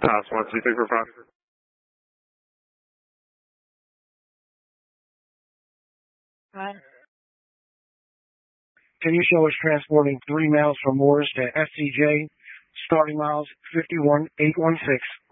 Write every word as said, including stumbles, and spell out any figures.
Pass one two three four five. Can you show us transporting three miles from Morris to S C J, starting miles fifty-one eight one six?